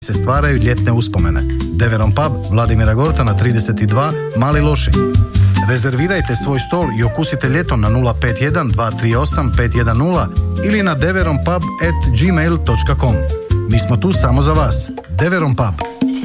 se stvaraju ljetne uspomene. Deveron Pub, Vladimira Gortana 32, Mali Lošinj. Rezervirajte svoj stol i okusite ljeto na 051 238 510 ili na deveronpub@gmail.com. Mi smo tu samo za vas. Deveron Pub.